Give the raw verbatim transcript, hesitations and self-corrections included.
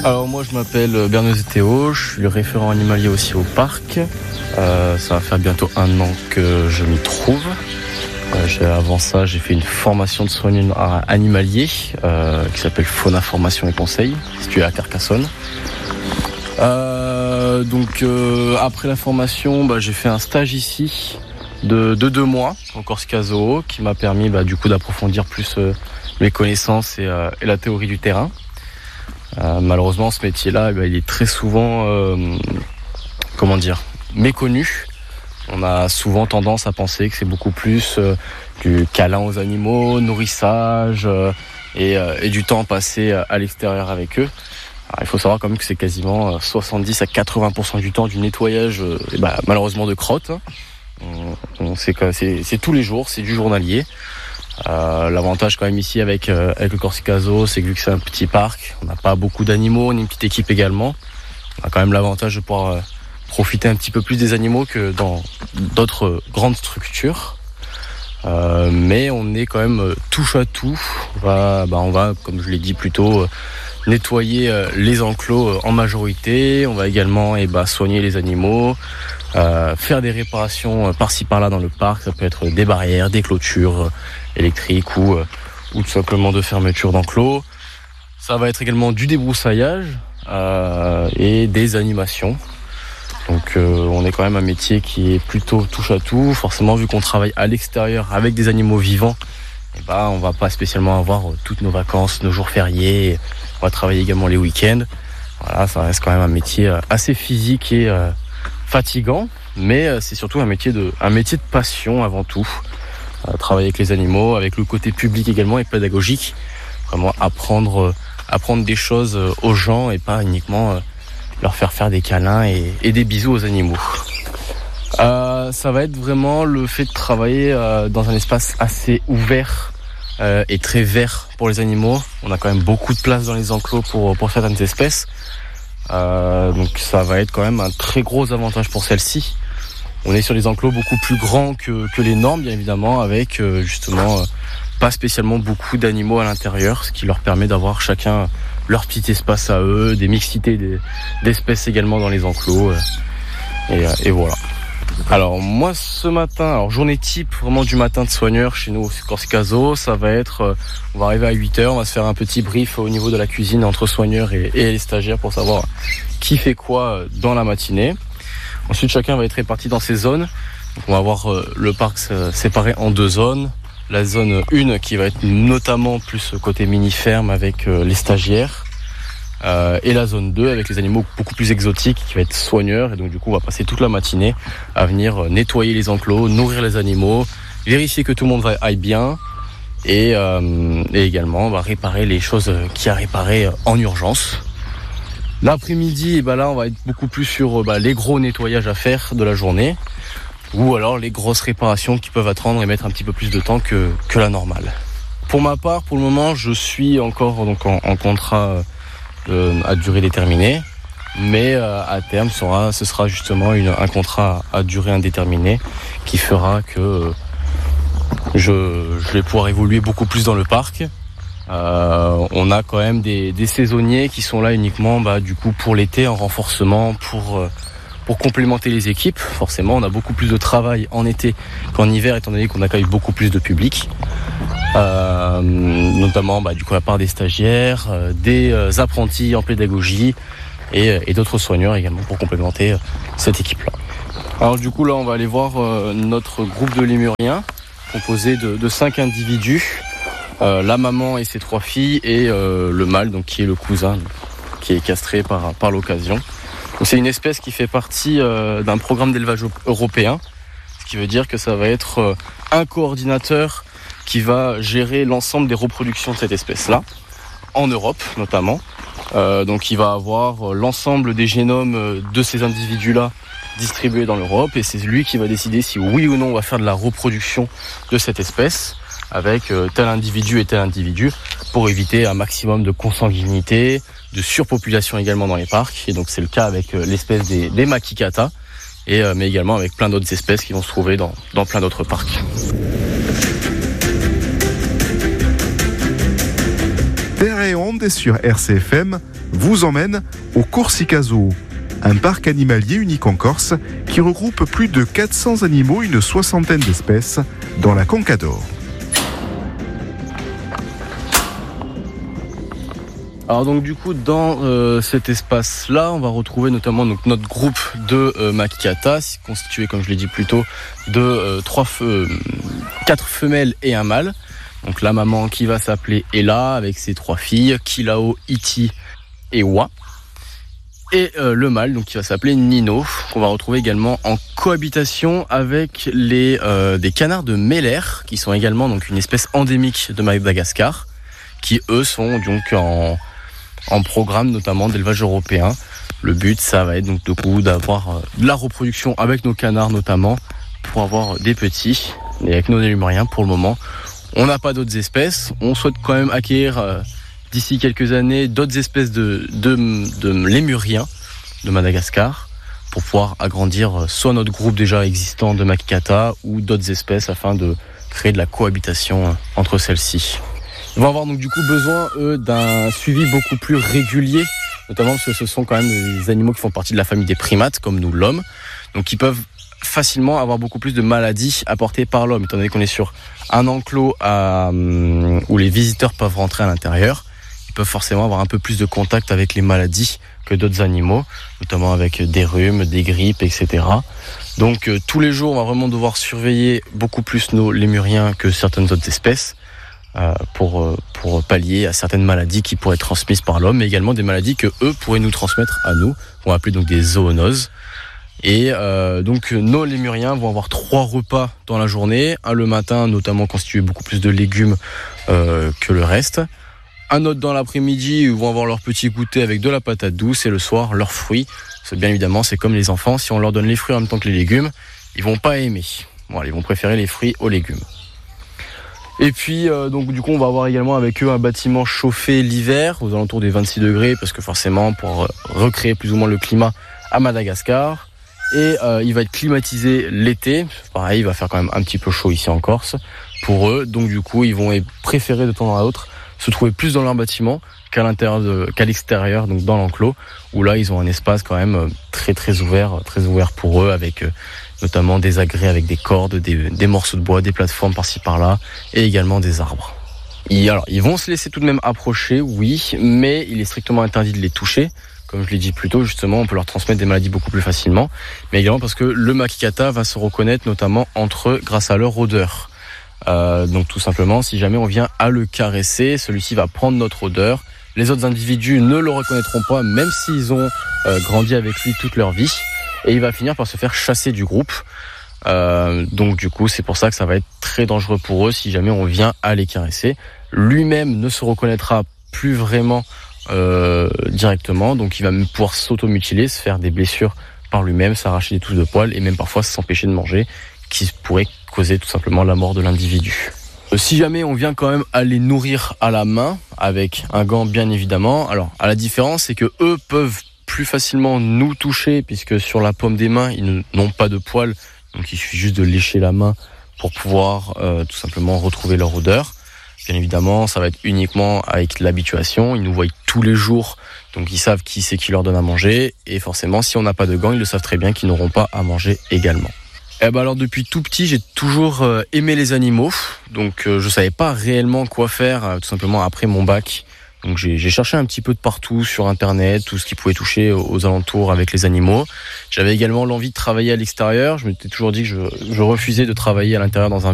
Alors moi je m'appelle Bernoz Théo, je suis le référent animalier aussi au parc. Euh, ça va faire bientôt un an que je m'y trouve. Euh, j'ai, avant ça j'ai fait une formation de soigneur animalier euh, qui s'appelle Fauna Formation et Conseil, située à Carcassonne. Euh, donc euh, après la formation bah, j'ai fait un stage ici de, de deux mois au Corsica Zoo qui m'a permis bah, du coup d'approfondir plus euh, mes connaissances et, euh, et la théorie du terrain. Euh, malheureusement, ce métier-là, eh bien, il est très souvent, euh, comment dire, méconnu. On a souvent tendance à penser que c'est beaucoup plus euh, du câlin aux animaux, nourrissage euh, et, euh, et du temps passé à l'extérieur avec eux. Alors, il faut savoir quand même que c'est quasiment soixante-dix à quatre-vingts pour cent du temps du nettoyage, euh, et bah, malheureusement de crottes. On, on sait que c'est, c'est tous les jours, c'est du journalier. Euh, l'avantage quand même ici avec, euh, avec le Corsica Zoo, c'est que vu que c'est un petit parc, on n'a pas beaucoup d'animaux, on est une petite équipe également. On a quand même l'avantage de pouvoir euh, profiter un petit peu plus des animaux que dans d'autres euh, grandes structures. Euh, mais on est quand même euh, touche à tout. On va, bah, on va, comme je l'ai dit plus tôt, euh, nettoyer euh, les enclos euh, en majorité. On va également eh bah, soigner les animaux, euh, faire des réparations euh, par-ci par-là dans le parc. Ça peut être des barrières, des clôtures euh, électriques ou, euh, ou tout simplement de fermeture d'enclos. Ça va être également du débroussaillage euh, et des animations. Donc euh, on est quand même un métier qui est plutôt touche à tout. Forcément, vu qu'on travaille à l'extérieur avec des animaux vivants, eh ben, on va pas spécialement avoir euh, toutes nos vacances, nos jours fériés. On va travailler également les week-ends. Voilà, ça reste quand même un métier euh, assez physique et euh, fatigant, mais euh, c'est surtout un métier de, un métier de passion avant tout. Euh, travailler avec les animaux, avec le côté public également et pédagogique. Vraiment apprendre, euh, apprendre des choses euh, aux gens et pas uniquement euh, leur faire faire des câlins et, et des bisous aux animaux. Euh, ça va être vraiment le fait de travailler euh, dans un espace assez ouvert euh, et très vert pour les animaux. On a quand même beaucoup de place dans les enclos pour, pour certaines espèces. Euh, donc ça va être quand même un très gros avantage pour celles-ci. On est sur des enclos beaucoup plus grands que, que les normes, bien évidemment, avec euh, justement euh, pas spécialement beaucoup d'animaux à l'intérieur, ce qui leur permet d'avoir chacun leur petit espace à eux, des mixités des, d'espèces également dans les enclos. Euh, et, euh, et voilà. Alors moi ce matin, alors journée type vraiment du matin de soigneur chez nous au Corsica Zoo, ça va être, euh, on va arriver à huit heures, on va se faire un petit brief au niveau de la cuisine entre soigneurs et, et les stagiaires pour savoir qui fait quoi dans la matinée. Ensuite chacun va être réparti dans ses zones. Donc, on va avoir euh, le parc séparé en deux zones. La zone un qui va être notamment plus côté mini-ferme avec euh, les stagiaires. Euh, et la zone deux avec les animaux beaucoup plus exotiques qui va être soigneur. Et donc du coup on va passer toute la matinée à venir euh, nettoyer les enclos, nourrir les animaux, vérifier que tout le monde va, aille bien. Et, euh, et également on va réparer les choses qu'il y a à réparer en urgence. L'après-midi, bah là on va être beaucoup plus sur bah, les gros nettoyages à faire de la journée. Ou alors les grosses réparations qui peuvent attendre et mettre un petit peu plus de temps que, que la normale. Pour ma part, pour le moment, je suis encore donc, en, en contrat euh, à durée déterminée. Mais euh, à terme, sera, ce sera justement une, un contrat à durée indéterminée qui fera que euh, je, je vais pouvoir évoluer beaucoup plus dans le parc. Euh, on a quand même des, des saisonniers qui sont là uniquement bah, du coup pour l'été en renforcement, pour... Euh, pour complémenter les équipes. Forcément, on a beaucoup plus de travail en été qu'en hiver, étant donné qu'on accueille beaucoup plus de public. Euh, notamment, bah, du coup, à part des stagiaires, euh, des euh, apprentis en pédagogie et, et d'autres soigneurs également pour complémenter euh, cette équipe-là. Alors du coup, là, on va aller voir euh, notre groupe de lémuriens, composé de, de cinq individus. Euh, la maman et ses trois filles et euh, le mâle, donc qui est le cousin, qui est castré par, par l'occasion. Donc, c'est une espèce qui fait partie euh, d'un programme d'élevage européen, ce qui veut dire que ça va être euh, un coordinateur qui va gérer l'ensemble des reproductions de cette espèce-là, en Europe notamment. Euh, donc il va avoir l'ensemble des génomes de ces individus-là distribués dans l'Europe, et c'est lui qui va décider si oui ou non on va faire de la reproduction de cette espèce avec euh, tel individu et tel individu, pour éviter un maximum de consanguinité, de surpopulation également dans les parcs. Et donc c'est le cas avec euh, l'espèce des, des makikata, et, euh, mais également avec plein d'autres espèces qui vont se trouver dans, dans plein d'autres parcs. Terre et Ombre et sur R C F M vous emmène au Corsica Zoo, un parc animalier unique en Corse qui regroupe plus de quatre cents animaux, une soixantaine d'espèces dans la Conca d'Or. Alors donc du coup dans euh, cet espace-là, on va retrouver notamment donc notre groupe de euh, Makikata, constitué comme je l'ai dit plus tôt de euh, trois fe- euh, quatre femelles et un mâle. Donc la maman qui va s'appeler Ella avec ses trois filles, Kilao, Iti et Wa. Et euh, le mâle donc qui va s'appeler Nino, qu'on va retrouver également en cohabitation avec les euh, des canards de Meller, qui sont également donc une espèce endémique de Madagascar, qui eux sont donc en en programme notamment d'élevage européen. Le but, ça va être donc de coup d'avoir de la reproduction avec nos canards notamment pour avoir des petits. Et avec nos lémuriens, pour le moment, on n'a pas d'autres espèces. On souhaite quand même acquérir euh, d'ici quelques années d'autres espèces de, de, de lémuriens de Madagascar pour pouvoir agrandir soit notre groupe déjà existant de Makikata ou d'autres espèces afin de créer de la cohabitation entre celles-ci. Ils vont avoir donc du coup besoin eux d'un suivi beaucoup plus régulier, notamment parce que ce sont quand même des animaux qui font partie de la famille des primates, comme nous l'homme, donc qui peuvent facilement avoir beaucoup plus de maladies apportées par l'homme, étant donné qu'on est sur un enclos à, euh, où les visiteurs peuvent rentrer à l'intérieur. Ils peuvent forcément avoir un peu plus de contact avec les maladies que d'autres animaux, notamment avec des rhumes, des grippes, et cetera. Donc euh, tous les jours, on va vraiment devoir surveiller beaucoup plus nos lémuriens que certaines autres espèces. Euh, pour, pour pallier à certaines maladies qui pourraient être transmises par l'homme, mais également des maladies que eux pourraient nous transmettre à nous, qu'on va appeler donc des zoonoses. Et euh, donc nos lémuriens vont avoir trois repas dans la journée, un le matin notamment constitué beaucoup plus de légumes euh, que le reste, un autre dans l'après-midi où ils vont avoir leur petit goûter avec de la patate douce, et le soir leurs fruits. C'est bien évidemment, c'est comme les enfants, si on leur donne les fruits en même temps que les légumes, ils vont pas aimer. Bon, ils vont préférer les fruits aux légumes. Et puis euh, donc du coup on va avoir également avec eux un bâtiment chauffé l'hiver aux alentours des vingt-six degrés, parce que forcément pour euh, recréer plus ou moins le climat à Madagascar. Et euh, il va être climatisé l'été, pareil il va faire quand même un petit peu chaud ici en Corse pour eux, donc du coup ils vont préférer de temps à autre se trouver plus dans leur bâtiment qu'à l'intérieur de, qu'à l'extérieur, donc dans l'enclos, où là ils ont un espace quand même très très ouvert, très ouvert pour eux, avec euh, notamment des agrès avec des cordes, des, des morceaux de bois, des plateformes par-ci par-là, et également des arbres. Et alors, ils vont se laisser tout de même approcher, oui, mais il est strictement interdit de les toucher. Comme je l'ai dit plus tôt, justement, on peut leur transmettre des maladies beaucoup plus facilement, mais également parce que le Makikata va se reconnaître notamment entre eux grâce à leur odeur. Euh, donc tout simplement, si jamais on vient à le caresser, celui-ci va prendre notre odeur. Les autres individus ne le reconnaîtront pas, même s'ils ont euh, grandi avec lui toute leur vie. Et il va finir par se faire chasser du groupe. Euh, donc du coup, c'est pour ça que ça va être très dangereux pour eux si jamais on vient à les caresser. Lui-même ne se reconnaîtra plus vraiment euh, directement, donc il va même pouvoir s'automutiler, se faire des blessures par lui-même, s'arracher des touches de poils et même parfois s'empêcher de manger, qui pourrait causer tout simplement la mort de l'individu. Euh, si jamais on vient quand même à les nourrir à la main, avec un gant bien évidemment, alors à la différence c'est que eux peuvent plus facilement nous toucher, puisque sur la paume des mains ils n'ont pas de poils, donc il suffit juste de lécher la main pour pouvoir euh, tout simplement retrouver leur odeur. Bien évidemment, ça va être uniquement avec l'habituation, ils nous voient tous les jours, donc ils savent qui c'est qui leur donne à manger, et forcément si on n'a pas de gants, ils le savent très bien qu'ils n'auront pas à manger également. Eh ben alors depuis tout petit, j'ai toujours euh, aimé les animaux, donc euh, je savais pas réellement quoi faire, euh, tout simplement après mon bac. Donc j'ai, j'ai cherché un petit peu de partout sur internet, tout ce qui pouvait toucher aux, aux alentours avec les animaux. J'avais également l'envie de travailler à l'extérieur. Je m'étais toujours dit que je, je refusais de travailler à l'intérieur dans un